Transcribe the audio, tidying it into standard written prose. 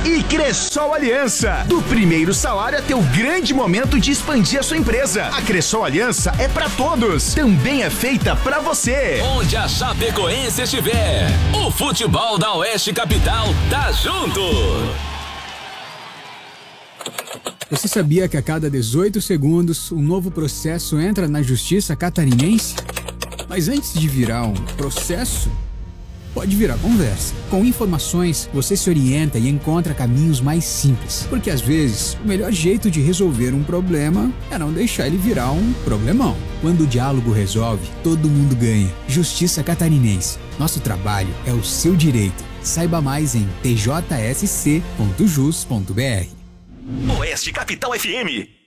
E Cressol Aliança. Do primeiro salário até o grande momento de expandir a sua empresa. A Cressol Aliança é pra todos. Também é feita pra você. Onde a Chapecoense estiver, o futebol da Oeste Capital tá junto. Você sabia que a cada 18 segundos um novo processo entra na Justiça Catarinense? Mas antes de virar um processo, pode virar conversa. Com informações, você se orienta e encontra caminhos mais simples. Porque às vezes, o melhor jeito de resolver um problema é não deixar ele virar um problemão. Quando o diálogo resolve, todo mundo ganha. Justiça Catarinense. Nosso trabalho é o seu direito. Saiba mais em tjsc.jus.br. Oeste Capital FM.